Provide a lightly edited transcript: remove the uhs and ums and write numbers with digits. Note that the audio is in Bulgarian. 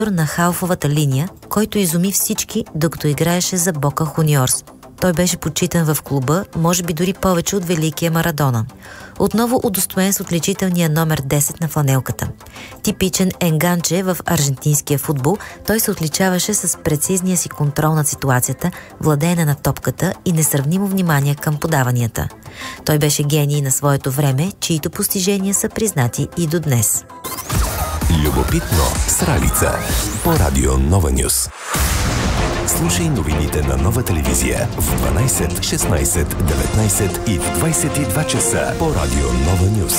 на халфовата линия, който изуми всички, докато играеше за Бока Хуниорс. Той беше почитан в клуба, може би дори повече от великия Марадона. Отново удостоен с отличителния номер 10 на фланелката. Типичен енганче в аржентинския футбол, той се отличаваше с прецизния си контрол над ситуацията, владеене на топката и несравнимо внимание към подаванията. Той беше гений на своето време, чието постижения са признати и до днес. Любопитно с Ралица по Радио Нова Нюс. Слушай новините на Нова телевизия в 12, 16, 19 и в 22 часа по Радио Нова Нюс.